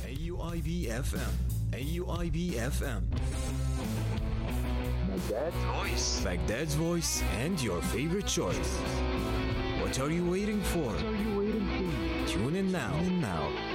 AUIB FM. AUIB FM. Baghdad's voice and your favorite choice. What are you waiting for? Tune in now.